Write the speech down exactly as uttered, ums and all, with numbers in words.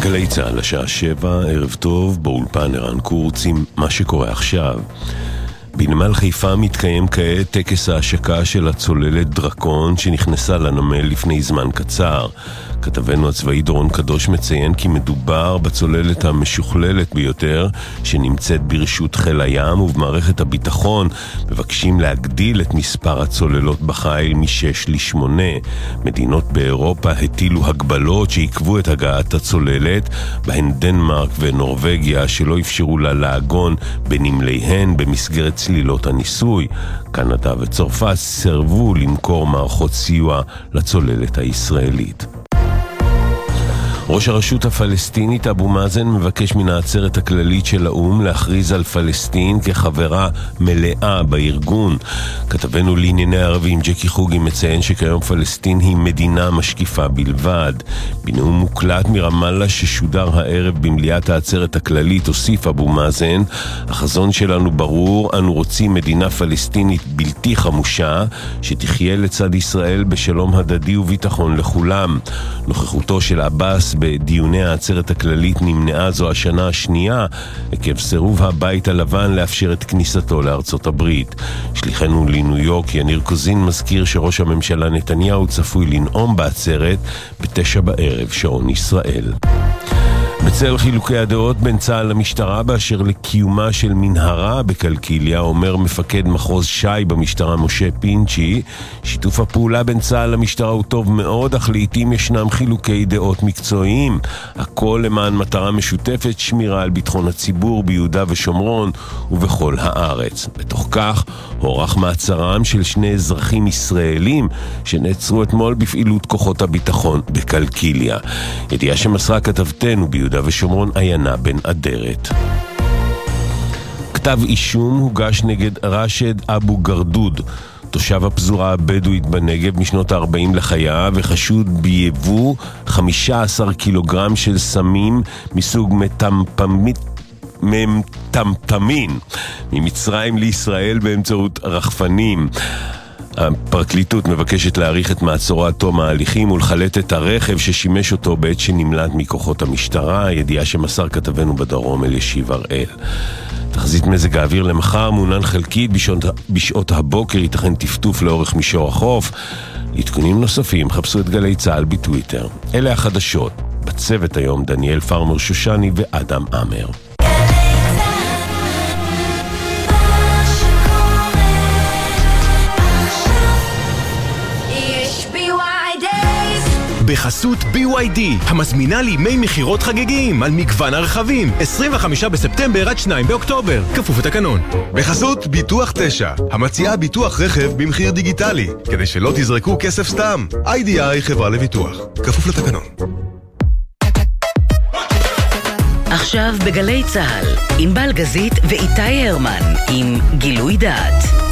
גלי צהל, השעה שבע, ערב טוב, באולפן ערן קורץ עם מה שקורה עכשיו. בנמל חיפה מתקיים כעת טקס ההשקה של הצוללת דרקון שנכנסה לנמל לפני זמן קצר. כתבנו הצבאי דורון קדוש מציין כי מדובר בצוללת המשוכללת ביותר שנמצאת ברשות חיל הים, ובמערכת הביטחון מבקשים להגדיל את מספר הצוללות בחיל משש לשמונה. מדינות באירופה הטילו הגבלות שעיכבו את הגעת הצוללת, בהן דנמרק ונורווגיה שלא אפשרו לה לעגון בנמליהן במסגרת צלילות הניסוי. קנדה וצרפת סירבו למכור מערכות סיוע לצוללת הישראלית. ראש הרשות הפלסטינית אבו מאזן מבקש מן העצרת הכללית של האו"ם להכריז על פלסטין כחברה מלאה בארגון. כתבנו לענייני ערבים ג'קי חוגי מציין שכיום פלסטין היא מדינה משקיפה בלבד. בנאום מוקלט מרמאללה ששודר הערב במליאת העצרת הכללית הוסיף אבו מאזן: החזון שלנו ברור, אנו רוצים מדינה פלסטינית בלתי חמושה שתחיה לצד ישראל בשלום הדדי וביטחון לכולם. נוכחותו של עבאס בדיוני העצרת הכללית נמנעה זו השנה השנייה עקב סירוב הבית הלבן לאפשר את כניסתו לארצות הברית. שליחנו לניו יורק יניר קוזין מזכיר שראש הממשלה נתניהו צפוי לנאום בעצרת בתשע בערב שעון ישראל. בצל חילוקי הדעות בין צה"ל למשטרה באשר לקיומה של מנהרה בקלקיליה, אומר מפקד מחוז שי במשטרה משה פינצ'י, שיתוף הפעולה בין צה"ל למשטרה הוא טוב מאוד, אך לעתים ישנם חילוקי דעות מקצועיים. הכל למען מטרה משותפת, שמירה על ביטחון הציבור ביהודה ושומרון ובכל הארץ. בתוך כך הורח מעצרם של שני אזרחים ישראלים שנעצרו אתמול בפעילות כוחות הביטחון בקלקיליה. ידיעה שמסרה כתבתנו ביהודה ושומרון עיינה בן אדרת. כתב אישום הוגש נגד רשד אבו גרדוד, תושב הפזורה הבדואית בנגב משנות ה-ארבעים לחייו, וחשוד ביבוא חמישה עשר קילוגרם של סמים מסוג מטמפמית ממטמטמין ממצרים לישראל באמצעות רחפנים. הפרקליטות מבקשת להאריך את מעצורו עד תום ההליכים ולחלט את הרכב ששימש אותו בעת שנמלט מכוחות המשטרה. ידיעה שמסר כתבנו בדרום אלישיב הראל. תחזית מזג האוויר למחר מעונן חלקית, בשעות, בשעות הבוקר ייתכן טפטוף לאורך מישור החוף. עדכונים נוספים חפשו את גלי צהל בטוויטר. אלה החדשות. בצוות היום דניאל פרמר שושני ואדם אמר. בחסות בי וואי די, המזמינה לימי מחירות חגיגיים על מגוון הרכבים, עשרים וחמישה בספטמבר עד שניים באוקטובר, כפוף לתקנון. בחסות ביטוח תשע, המציעה ביטוח רכב במחיר דיגיטלי, כדי שלא תזרקו כסף סתם. איי די איי חברה לביטוח, כפוף לתקנון. עכשיו בגלי צהל, עם בלגזית ואיתי הרמן, עם גילוי דעת.